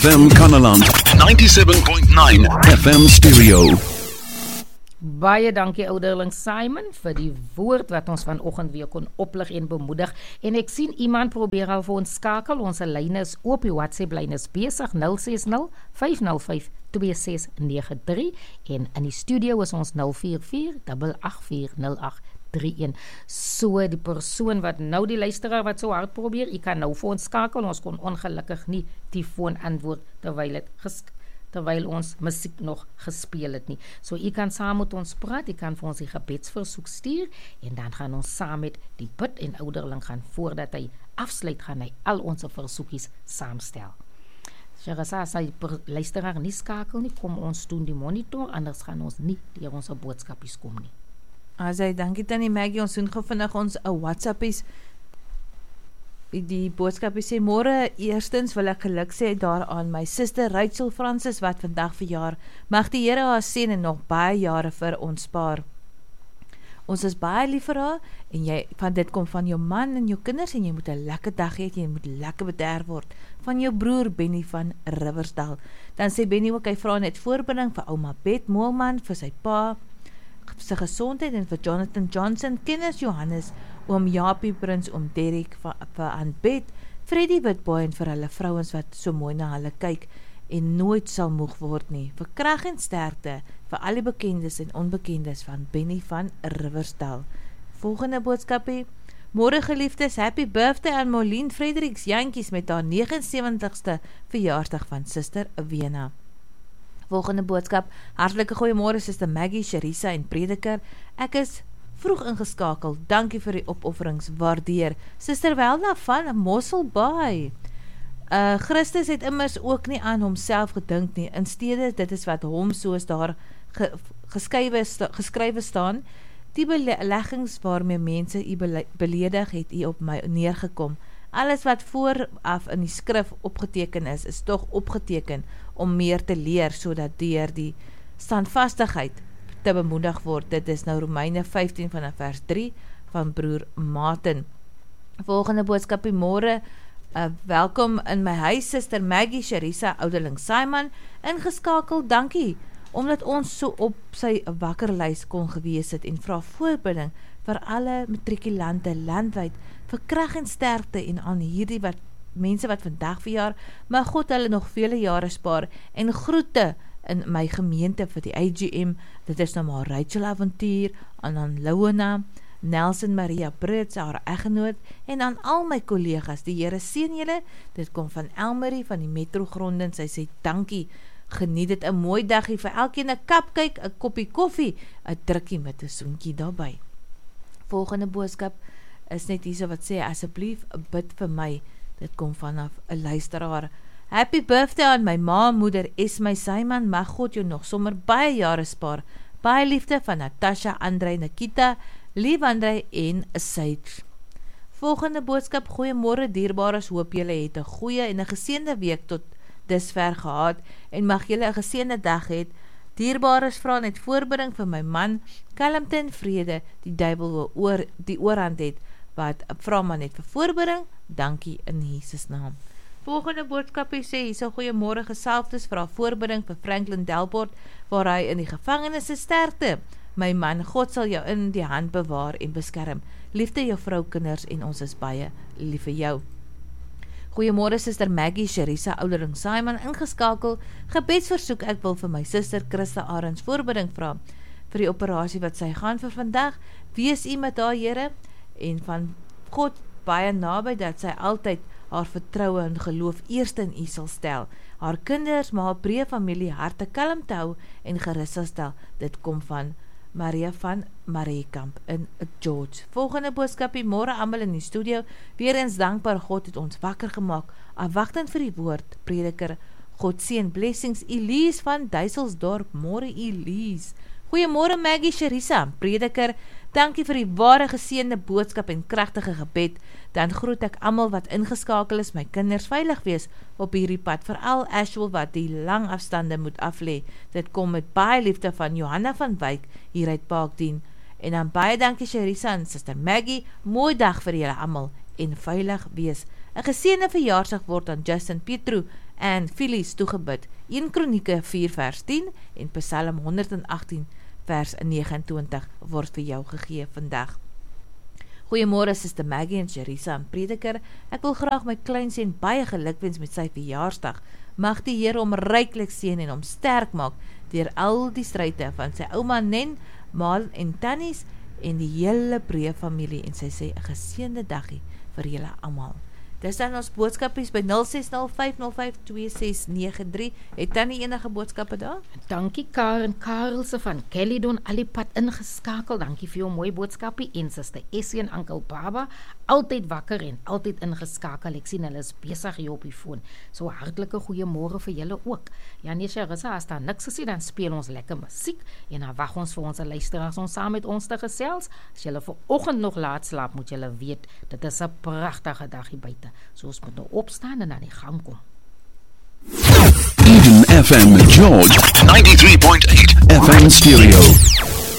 FM Kannaland 97.9 FM Stereo. Baie dankie ouderling Simon vir die woord wat ons vanoggend weer kon oplig en bemoedig. En ek sien iemand probeer al vir ons skakel. Ons lyne is oop, die WhatsApp lyn is besig 060 505 2693 en in die studio is ons 044 8840831. So die persoon wat nou die luisteraar wat so hard probeer, jy kan nou vir ons skakel. Ons kon ongelukkig nie die foon antwoord terwyl ons musiek nog gespeel het nie. So jy kan saam met ons praat, jy kan vir ons die gebedsversoek stuur en dan gaan ons saam met die bid en ouderling gaan voordat hy afsluit gaan hy al ons versoekies saamstel. Sharasa, as hy luisteraar nie skakel nie, kom ons doen die monitor, anders gaan ons nie deur ons boodskapies kom nie. As hy, dankie Tannie Maggie, ons doen gevindig ons WhatsAppies. Die boodskapie sê, môre eerstens wil ek geluk sê daar aan my suster Rachel Francis wat vandag verjaar. Mag die Here haar seën en nog baie jare vir ons spaar. Ons is baie lief vir haar en van dit kom van jou man en jou kinders en jy moet 'n lekker dag hê, jy moet lekker bederf word. Van jou broer Benny van Riversdal. Dan sê Benny ook, hy vra net voorbinding vir ouma Bet Moelman, vir sy pa, sy gesondheid en vir Jonathan Johnson, Kenneth Johannes, oom Japie Prins, oom Derek, vir Aunt Bet, Freddie Witboy en vir hulle vrouens wat so mooi na hulle kyk en nooit sal moeg word nie. Vir krag en sterkte vir al die bekendes en onbekendes van Benny van Riversdal. Volgende boodskapie. Môre geliefdes, happy birthday aan Molien Fredericks Jantjies met haar 79ste verjaarsdag van Suster Wena. Volgende boodskap, hartelike goeiemôre Suster Maggie, Sharisa en Prediker. Ek is vroeg ingeskakel, dankie vir die opofferings, waardeer. Suster Welda van Mossel Bay. Christus het immers ook nie aan homself gedink nie, in steede dit is wat hom soos daar geskrywe staan, die beleggings waarmee mense u beledig het u op my neergekom. Alles wat vooraf in die skrif opgeteken is tog opgeteken om meer te leer, sodat deur die standvastigheid te bemoedig word. Dit is nou Romeine 15 vanaf vers 3 van broer Martin. Volgende boodskapie, môre, welkom in my huis, Suster Maggie, Sharisa, ouderling Simon, ingeskakel, dankie, omdat ons so op sy wakkerlys kon gewees het en vra voorbinding vir alle matrikulante landwyd, vir krag en sterkte en aan hierdie mense wat vandag verjaar, maar God hulle nog vele jare spaar en groete in my gemeente vir die AGM, dit is nou maar Rachel Avontuur, aan Louena, Nelson Maria Brits, haar eggenoot, en aan al my collega's, die Here seën julle, dit kom van Elmarie van die Metro Grondin, sy sê dankie, geniet dit 'n mooi dagie vir elkeen, 'n cupcake, 'n koppie koffie, 'n drukkie met 'n soentjie daarby. Volgende boodskap is net hierso wat sê, asseblief bid vir my, dit kom vanaf 'n luisteraar. Happy birthday aan my ma, moeder Esme Simon, mag God jou nog sommer baie jare spaar. Baie liefde van Natasha, Andrei, Nikita, Lief Andrei en Sage. Volgende boodskap, goeiemôre dierbares, hoop julle het 'n goeie en 'n geseënde week tot dusver gehad en mag julle 'n geseënde dag hê. Dierbares, vra net voorbinding vir my man, kalmte en vrede, die duiwel wil die oorhand het, wat vra maar net vir voorbinding, dankie in Jesus naam. Volgende boodskapie sê, hier sal goeiemôre geselfdes, vra voorbinding vir Franklin Delport, waar hy in die gevangenis is, sterkte. My man, God sal jou in die hand bewaar en beskerm. Liefde jou vrou, kinders en ons is baie lief vir jou. Goeiemôre Suster Maggie, Sharisa, ouderling Simon, ingeskakel. Gebedsversoek, ek wil vir my suster Christa Arends voorbinding vra vir die operasie wat sy gaan vir vandag. Wees u met haar, Here, en van God baie naby dat sy altyd haar vertroue en geloof eerst in u sal stel. Haar kinders, maar haar breë familie harte kalm te hou en gerus sal stel. Dit kom van Maria van Mariekamp in George. Volgende boodskapie, môre almal in die studio, weer eens dankbaar God het ons wakker gemaak, afwagtend vir die woord, Prediker, God seën, blessings, Elise van Duiselsdorp, môre Elise. Goeiemôre Maggie, Sharisa, Prediker, dankie vir die ware geseënde boodskap en kragtige gebed, dan groet ek almal wat ingeskakel is, my kinders veilig wees op hierdie pad, veral Ashwell wat die lang afstande moet aflê. Dit kom met baie liefde van Johanna van Wyk hier uit Parkdien. En dan baie dankie Sharisa en Suster Maggie, mooi dag vir julle almal en veilig wees. 'n geseënde verjaarsdag word aan Justin Petru, en Filies toegebid, 1 Kronieke 4 vers 10 en Psalm 118 vers 29 word vir jou gegee vandag. Goeiemôre Suster Maggie en Charissa en Prediker. Ek wil graag my kleinseun baie gelukwens met sy verjaarsdag. Mag die Here hom ryklik seën en hom sterk maak deur al die stryde van sy ouma Nen, Mal en Tannies en die hele breë familie, en sy sê 'n geseënde dagie vir julle almal. Dis dan ons boodskapies by 0605052693. Het Tannie enige boodskappe daar? Dankie Karen Karelse van Caledon, alipad ingeskakel. Dankie vir jou mooi boodskapie. En Suster Essie en Oom Baba, altyd wakker en altyd ingeskakel. Ek sien hulle is besig hier op die foon. So hartlike goeiemôre vir julle ook. Janie Charissa, as daar niks gesien, dan speel ons lekker musiek en dan wag ons vir ons luisteraars om saam met ons te gesels. As julle vanoggend nog laat slaap, moet julle weet, dit is 'n pragtige dag hier buite. So ons moet nou opstaan en aan die gang kom. Eden FM George 93.8 FM Stereo.